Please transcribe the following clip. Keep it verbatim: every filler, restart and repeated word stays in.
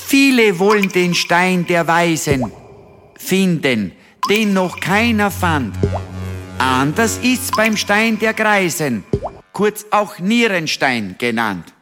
Viele wollen den Stein der Weisen finden, den noch keiner fand. Anders ist's beim Stein der Greisen, kurz auch Nierenstein genannt.